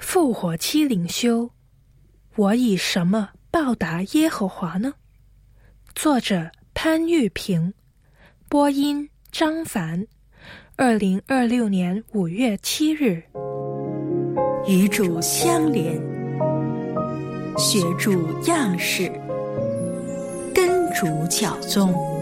复活期灵修，我以什么报答耶和华呢？作者潘玉平，播音张凡。2026年5月7日。 与主相连，学主样式，跟主教宗。